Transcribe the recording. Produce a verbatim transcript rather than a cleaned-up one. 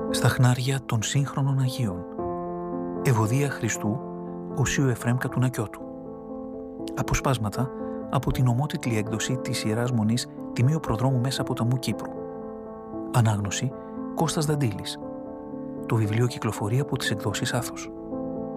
Στα χνάρια των σύγχρονων Αγίων. Ευωδία Χριστού, Οσίου Εφραίμ Κατουνακιώτου. Αποσπάσματα από την ομότιτλη έκδοση της Ιεράς Μονής Τιμίου Προδρόμου Μεσοποταμού Κύπρου. Ανάγνωση Κώστας Δαντήλης. Το βιβλίο κυκλοφορεί από τις εκδόσεις Άθος.